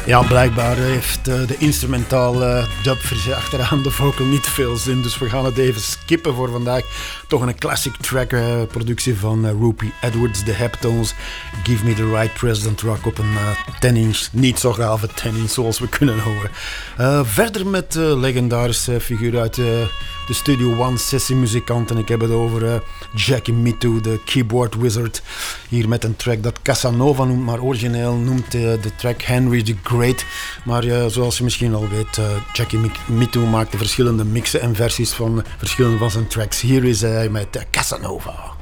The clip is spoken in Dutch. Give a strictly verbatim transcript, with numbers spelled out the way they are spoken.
Ja, blijkbaar heeft uh, de instrumentale dubversie achteraan de vocal niet veel zin, dus we gaan het even skippen voor vandaag. Toch een classic track, uh, productie van uh, Rupie Edwards, de Heptones. Give Me The Right President Rock op een ten inch, uh, niet zo gave ten inch zoals we kunnen horen. Uh, verder met uh, legendarische figuur uit uh, de Studio One sessiemuzikanten. Ik heb het over uh, Jackie Mittoo, de keyboard wizard. Hier met een track dat Casanova noemt, maar origineel noemt uh, de track Henry the Great. Maar uh, zoals je misschien al weet, uh, Jackie Mittoo maakte verschillende mixen en versies van uh, verschillende van zijn tracks. Hier is hij met uh, Casanova.